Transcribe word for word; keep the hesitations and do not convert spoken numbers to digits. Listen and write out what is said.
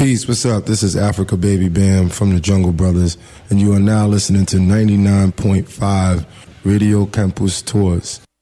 Peace, what's up? This is Africa Baby Bam from the Jungle Brothers, and you are now listening to ninety-nine point five Radio Campus Tours.